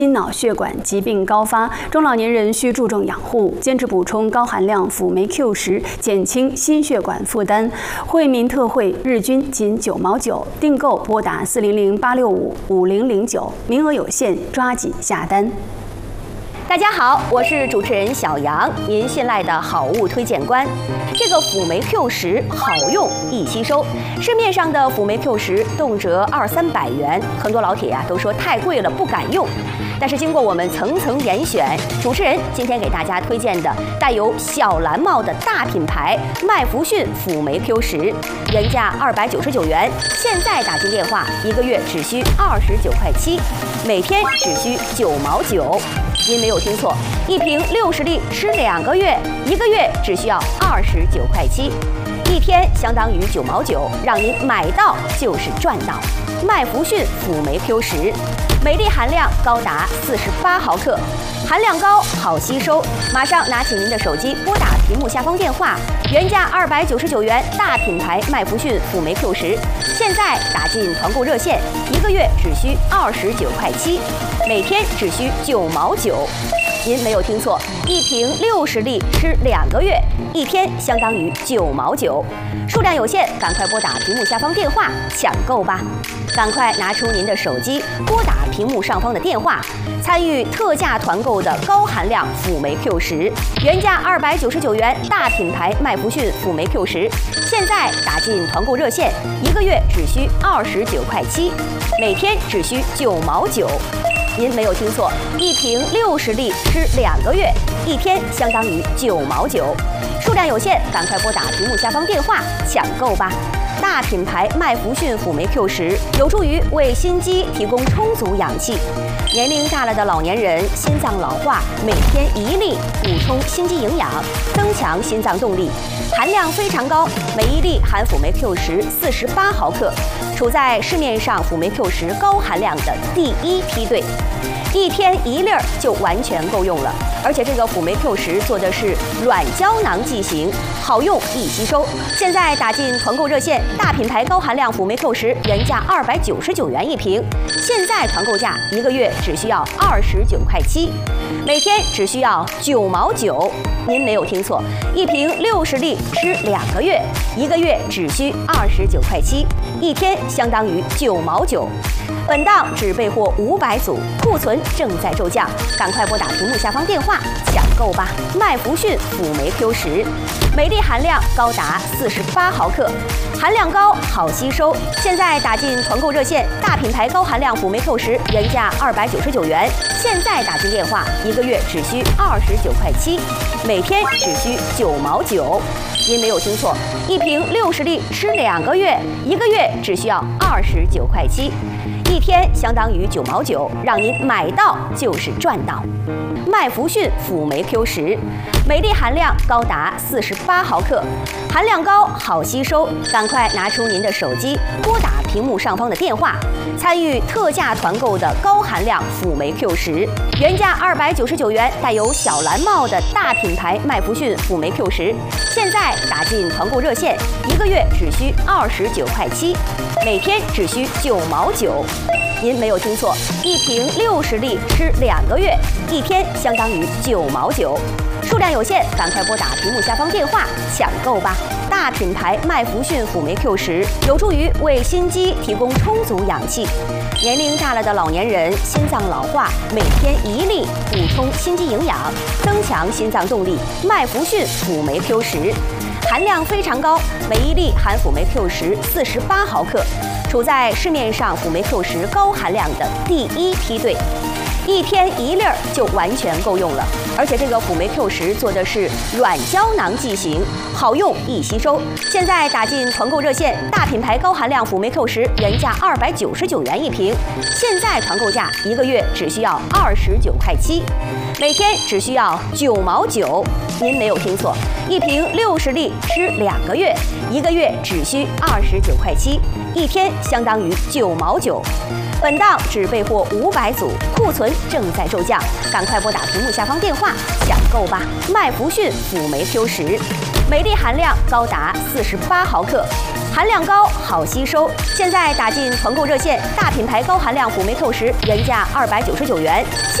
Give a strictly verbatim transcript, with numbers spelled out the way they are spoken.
心脑血管疾病高发，中老年人需注重养护，坚持补充高含量辅酶 Q 十，减轻心血管负担。惠民特惠，日均仅九毛九，订购拨打四零零八六五五零零九，名额有限，抓紧下单。 大家好，我是主持人小杨，您信赖的好物推荐官。这个辅酶 Q 十好用易吸收，市面上的辅酶 Q 十动辄二三百元，很多老铁呀、啊、都说太贵了不敢用。但是经过我们层层严选，主持人今天给大家推荐的带有小蓝帽的大品牌麦弗逊辅酶 Q 十，原价二百九十九元，现在打进电话一个月只需二十九块七，每天只需九毛九。 您没有听错，一瓶六十粒吃两个月，一个月只需要二十九块七，一天相当于九毛九，让您买到就是赚到。麦弗逊辅酶 Q 十，镁粒含量高达四十八毫克，含量高，好吸收。马上拿起您的手机，拨打屏幕下方电话，原价二百九十九元，大品牌麦弗逊辅酶 Q 十，现在打进团购热线，一个月只需二十九块七。 每天只需九毛九，您没有听错，一瓶六十粒吃两个月，一天相当于九毛九，数量有限，赶快拨打屏幕下方电话抢购吧！赶快拿出您的手机，拨打屏幕上方的电话，参与特价团购的高含量辅酶 Q 十，原价二百九十九元，大品牌麦弗逊辅酶 Q 十，现在打进团购热线，一个月只需二十九块七，每天只需九毛九。 您没有听错，一瓶六十粒吃两个月，一天相当于九毛九，数量有限，赶快拨打屏幕下方电话抢购吧！大品牌麦弗逊辅酶 Q 十有助于为心肌提供充足氧气。年龄大了的老年人心脏老化，每天一粒补充心肌营养，增强心脏动力，含量非常高，每一粒含辅酶 Q 十四十八毫克，处在市面上辅酶 Q 十高含量的第一梯队。 一天一粒儿就完全够用了，而且这个辅酶 Q 十做的是软胶囊剂型，好用易吸收。现在打进团购热线，大品牌高含量辅酶 Q 十原价二百九十九元一瓶，现在团购价一个月只需要二十九块七，每天只需要九毛九。您没有听错，一瓶六十粒吃两个月，一个月只需二十九块七，一天相当于九毛九。 本档只备货五百组，库存正在骤降，赶快拨打屏幕下方电话抢购吧！麦弗逊辅酶 Q 十，镁粒含量高达四十八毫克，含量高，好吸收。现在打进团购热线，大品牌高含量辅酶 Q 十原价二百九十九元，现在打进电话一个月只需二十九块七，每天只需九毛九。您没有听错，一瓶六十粒吃两个月，一个月只需要二十九块七。 一天相当于九毛九，让您买到就是赚到。麦弗逊辅酶 Q 十，镁粒含量高达四十八毫克，含量高，好吸收。赶快拿出您的手机，拨打屏幕上方的电话，参与特价团购的高含量辅酶 Q 十，原价二百九十九元，带有小蓝帽的大品牌麦弗逊辅酶 Q 十，现在打进团购热线，一个月只需二十九块七，每天只需九毛九。 您没有听错，一瓶六十粒吃两个月，一天相当于九毛九，数量有限，赶快拨打屏幕下方电话抢购吧！大品牌麦弗逊辅酶 Q 十有助于为心肌提供充足氧气。年龄大了的老年人心脏老化，每天一粒补充心肌营养，增强心脏动力。麦弗逊辅酶 Q 十。 含量非常高，每一粒含辅酶 Q 十四十八毫克，处在市面上辅酶 Q 十高含量的第一梯队。一天一粒儿就完全够用了，而且这个辅酶 Q 十做的是软胶囊剂型，好用易吸收。现在打进团购热线，大品牌高含量辅酶 Q 十原价二百九十九元一瓶，现在团购价一个月只需要二十九块七，每天只需要九毛九。您没有听错，一瓶六十粒吃两个月，一个月只需二十九块七，一天相当于九毛九。 本档只备货五百组，库存正在骤降，赶快拨打屏幕下方电话抢购吧！麦弗逊辅酶 Q 十，镁粒含量高达四十八毫克， 含量高，好吸收。现在打进团购热线，大品牌高含量辅酶 Q 十原价二百九十九元。